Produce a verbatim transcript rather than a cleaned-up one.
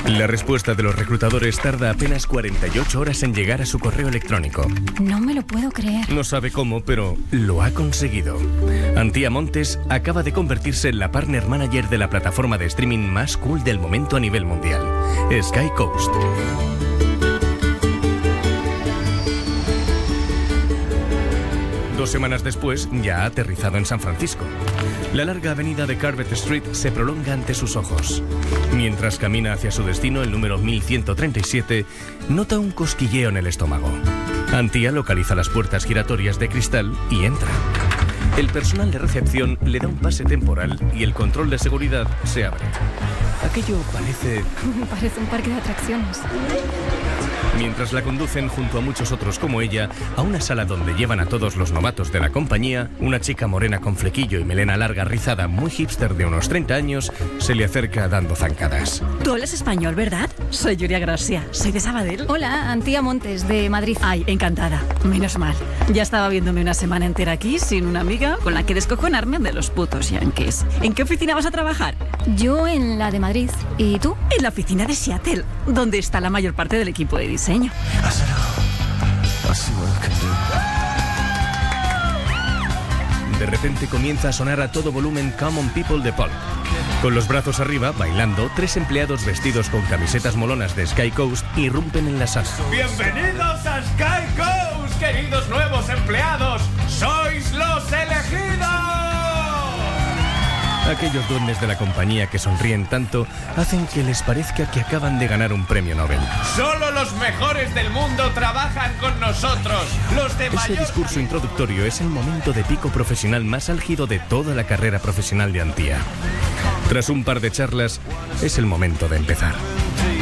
La respuesta de los reclutadores tarda apenas cuarenta y ocho horas en llegar a su correo electrónico. No me lo puedo creer. No sabe cómo, pero lo ha conseguido. Antía Montes acaba de convertirse en la partner manager de la plataforma de streaming más cool del momento a nivel mundial, Sky Coast. Dos semanas después, ya ha aterrizado en San Francisco. La larga avenida de Carvet Street se prolonga ante sus ojos. Mientras camina hacia su destino, el número mil ciento treinta y siete, nota un cosquilleo en el estómago. Antía localiza las puertas giratorias de cristal y entra. El personal de recepción le da un pase temporal y el control de seguridad se abre. Aquello parece... Parece un parque de atracciones. Mientras la conducen junto a muchos otros como ella a una sala donde llevan a todos los novatos de la compañía, una chica morena con flequillo y melena larga rizada, muy hipster de unos treinta años, se le acerca dando zancadas. Tú hablas español, ¿verdad? Soy Yuria Gracia, soy de Sabadell. Hola, Antía Montes, de Madrid. Ay, encantada, menos mal. Ya estaba viéndome una semana entera aquí sin una amiga con la que descojonarme de los putos yankees. ¿En qué oficina vas a trabajar? Yo en la de Madrid. ¿Y tú? En la oficina de Seattle, donde está la mayor parte del equipo de diseño. De repente comienza a sonar a todo volumen Common People de Pulp. Con los brazos arriba, bailando, tres empleados vestidos con camisetas molonas de Sky Coast irrumpen en la sala. ¡Bienvenidos a Sky Coast, queridos nuevos empleados! ¡Sois los elegidos! Aquellos duendes de la compañía que sonríen tanto hacen que les parezca que acaban de ganar un premio Nobel. ¡Solo los mejores del mundo trabajan con nosotros! ¡Los de Ese mayor... discurso introductorio es el momento de pico profesional más álgido de toda la carrera profesional de Antía. Tras un par de charlas, es el momento de empezar.